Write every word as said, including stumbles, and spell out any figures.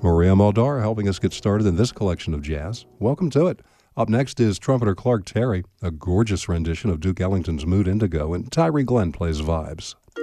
Maria Muldaur helping us get started in this collection of jazz. Welcome to it. Up next is trumpeter Clark Terry, a gorgeous rendition of Duke Ellington's Mood Indigo, and Tyree Glenn plays vibes.